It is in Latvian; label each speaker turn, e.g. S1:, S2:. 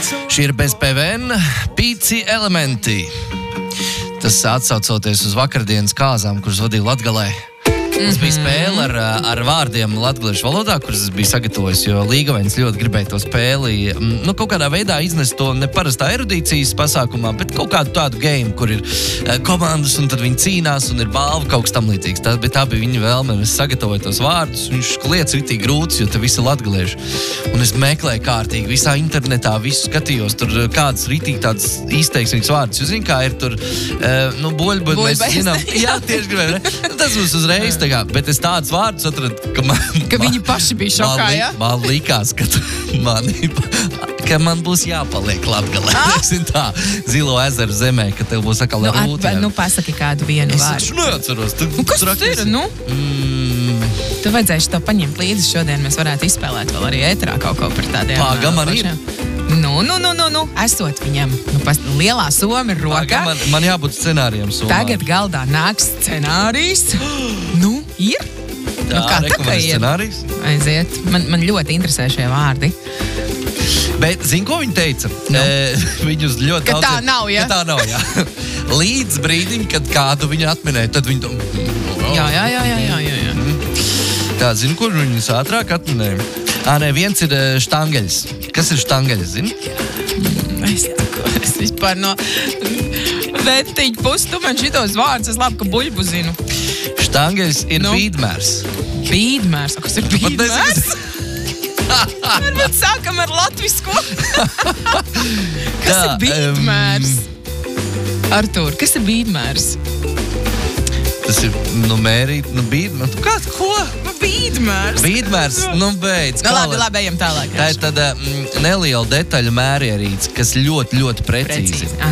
S1: Šī ir bez PVN, Pieci elementi. Tas atsaucoties uz vakardienas kāzām, kuras vadīja Latgalē. Tas bija spēle ar vārdiem latgaliešu valodā, kuras es biju sagatavojis, jo Līgaveņas ļoti gribēja to spēli, kaut kādā veidā iznest to neparastā erudīcijas pasākumā, bet kaut kādu tādu game, kur ir komandas, un tad viņi cīnās, un ir balva, kaut kas tam līdzīgs. Tā bija viņa vēlme, un es sagatavoju tos vārdus, viņš kliedz ritīgi grūts, jo te visi latgalieši. Un es meklēju kārtīgi, visā internetā, visu skatījos, tur kādas ritīgi tādas izteiksmīgas vārdus. Jūs zināt, kā ir tur, boļbuļ, mēs zinām. Jā, tieši gribēju, ne? Tas būs uzreiz. Bet es tādus vārdus atradu,
S2: ka viņi paši bija šokā, ja?
S1: Man likās, ka man būs jāpaliek Latgalē. Tā, Zilo ezeru zemē, ka tev būs atkal rūti.
S2: Pasaki kādu vienu vārdu.
S1: Es neatceros.
S2: Kas tas ir, Tu vajadzēšu to paņemt līdzi šodien, mēs varētu izspēlēt vēl arī ēterā kaut ko par tādiem.
S1: Pāga man ir.
S2: Esot viņam. Lielā soma ir rokā.
S1: Man jābūt scenārijam somā.
S2: Tagad galdā nāks scenārijs. Ir?
S1: Tā rekomendācija scenārijs.
S2: Aiziet. Man ļoti interesē šie vārdi.
S1: Bet, zini, ko viņi teica? Viņus ļoti daudz...
S2: Ka tā nav, ja?
S1: Ka tā nav, jā. Līdz brīdim, kad kādu viņu atminēja, tad viņi...
S2: Jā.
S1: Tā, zini, kur viņus ātrāk atminēja? Viens ir štangeļs. Kas ir štangeļs, zini?
S2: Es vispār no... Vetiņu pusi, tu man šitos vārdus, es labi, ka buļbu zinu.
S1: Štangeļs ir bīdmērs.
S2: Bīdmērs? Kas ir bīdmērs? Varbūt sākam ar latvisko. Kas ir bīdmērs? Artur, kas ir bīdmērs?
S1: Tas ir, mērīt, bīdmērs. Ko?
S2: Bīdmērs.
S1: Bīdmērs, beidz.
S2: Labi, ejam tālāk.
S1: Tā ir tāda neliela detaļu mērierīce, kas ļoti, ļoti precīzi.